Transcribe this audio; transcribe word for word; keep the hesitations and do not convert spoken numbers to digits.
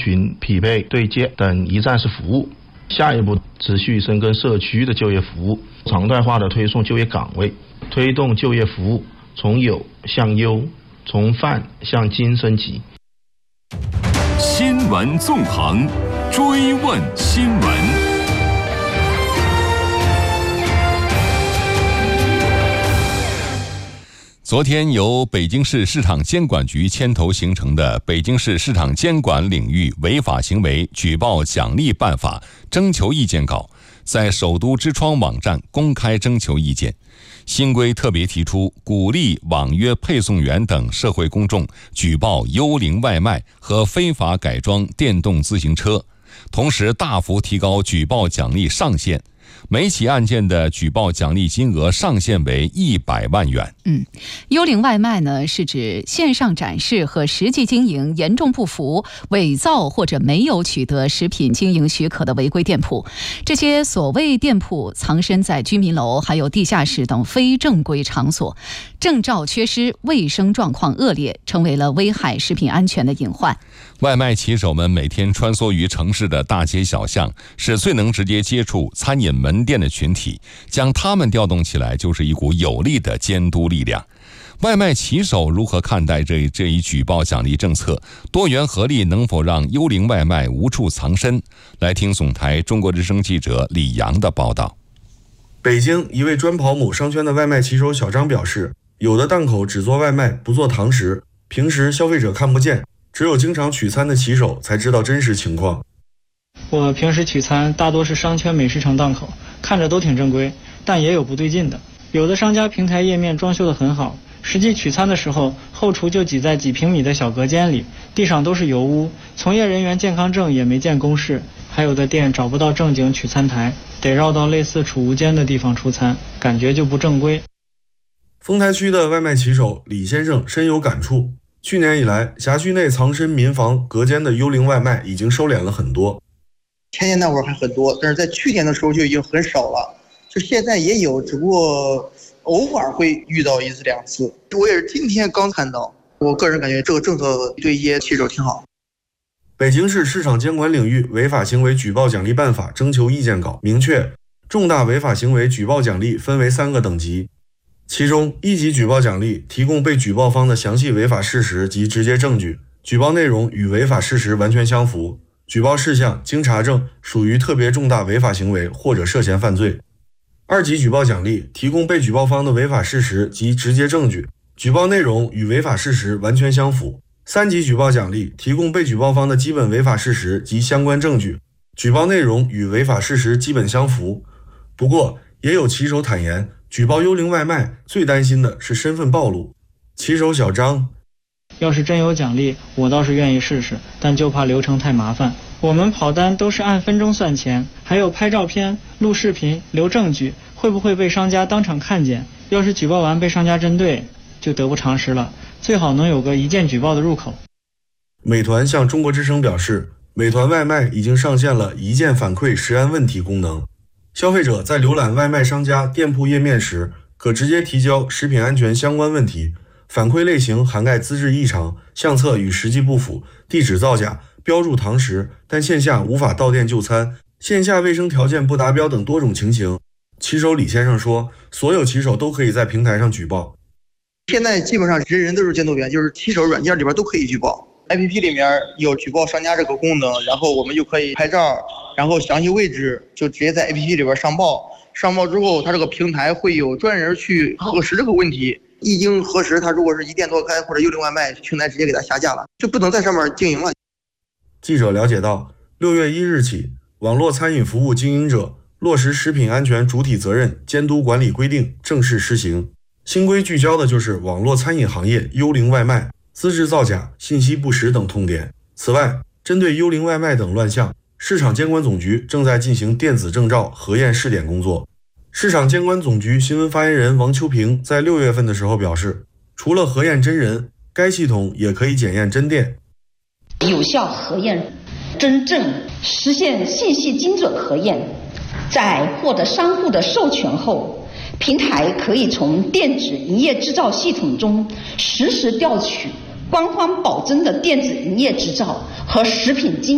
群匹配对接等一站式服务。下一步持续深耕社区的就业服务，常态化的推送就业岗位，推动就业服务从有向优，从泛向精升级。 新闻纵横，追问新闻。昨天由北京市市场监管局牵头形成的《北京市市场监管领域违法行为举报奖励办法》征求意见稿在首都之窗网站公开征求意见。新规特别提出，鼓励网约配送员等社会公众举报幽灵外卖和非法改装电动自行车，同时大幅提高举报奖励上限。每起案件的举报奖励金额上限为一百万元。 嗯，幽灵外卖呢，是指线上展示和实际经营严重不符、伪造或者没有取得食品经营许可的违规店铺。这些所谓店铺藏身在居民楼、还有地下室等非正规场所，证照缺失、卫生状况恶劣，成为了危害食品安全的隐患。 外卖骑手们每天穿梭于城市的大街小巷，是最能直接接触餐饮门店的群体，将他们调动起来就是一股有力的监督力量。外卖骑手如何看待这这一举报奖励政策？多元合力能否让幽灵外卖无处藏身？来听总台中国之声记者李阳的报道。 北京一位专跑某商圈的外卖骑手小张表示，有的档口只做外卖不做堂食，平时消费者看不见，只有经常取餐的骑手才知道真实情况。 我平时取餐大多是商圈美食城档口，看着都挺正规，但也有不对劲的。有的商家平台页面装修得很好，实际取餐的时候，后厨就挤在几平米的小隔间里，地上都是油污，从业人员健康证也没见公示。还有的店找不到正经取餐台，得绕到类似储物间的地方出餐，感觉就不正规。 丰台区的外卖骑手李先生深有感触，去年以来，辖区内藏身民房隔间的幽灵外卖已经收敛了很多。 前年那会儿还很多，但是在去年的时候就已经很少了。就现在也有，只不过偶尔会遇到一次两次。我也是今天刚看到，我个人感觉这个政策对一些骑手挺好。 北京市市场监管领域违法行为举报奖励办法征求意见稿明确，重大违法行为举报奖励分为三个等级。其中，一级举报奖励提供被举报方的详细违法事实及直接证据，举报内容与违法事实完全相符，举报事项经查证属于特别重大违法行为或者涉嫌犯罪。二级举报奖励提供被举报方的违法事实及直接证据，举报内容与违法事实完全相符。三级举报奖励提供被举报方的基本违法事实及相关证据，举报内容与违法事实基本相符。不过，也有骑手坦言，举报幽灵外卖最担心的是身份暴露。骑手小张， 要是真有奖励，我倒是愿意试试，但就怕流程太麻烦。我们跑单都是按分钟算钱，还有拍照片、录视频、留证据，会不会被商家当场看见？要是举报完被商家针对，就得不偿失了。最好能有个一键举报的入口。 美团向中国之声表示，美团外卖已经上线了一键反馈食安问题功能。消费者在浏览外卖商家店铺页面时，可直接提交食品安全相关问题，反馈类型涵盖资质异常、相册与实际不符、地址造假、标注堂食但线下无法到店就餐、线下卫生条件不达标等多种情形。骑手李先生说，所有骑手都可以在平台上举报。 现在基本上人人都是监督员，就是骑手软件里边都可以举报。A P P 里面有举报商家这个功能，然后我们就可以拍照，然后详细位置就直接在 A P P 里边上报。上报之后，它这个平台会有专人去核实这个问题。一经核实，它如果是一店多开或者幽灵外卖，平台直接给它下架了，就不能在上面经营了。 记者了解到，六月一日起，网络餐饮服务经营者落实食品安全主体责任监督管理规定正式施行。新规聚焦的就是网络餐饮行业幽灵外卖、资质造假、信息不实等痛点。此外，针对幽灵外卖等乱象，市场监管总局正在进行电子证照核验试点工作。市场监管总局新闻发言人王秋平在六月份的时候表示，除了核验真人，该系统也可以检验真店， 有效核验真正实现信息精准核验。在获得商户的授权后，平台可以从电子营业执照系统中实时调取官方保证的电子营业执照和食品经